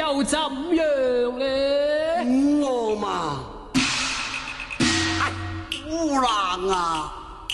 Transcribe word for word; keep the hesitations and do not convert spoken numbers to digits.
又怎樣呢？ 我嘛，係烏蘭啊！